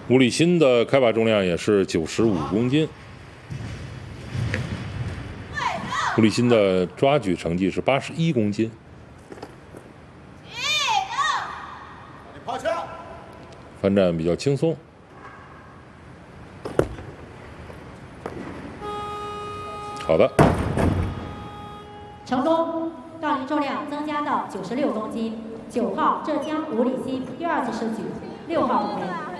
吴立新的开把重量也是95公斤。吴立新的抓举成绩是81公斤。翻站比较轻松。好的。 成功，杠铃重量增加到96公斤。9号浙江吴立新第2次试举，6号不变。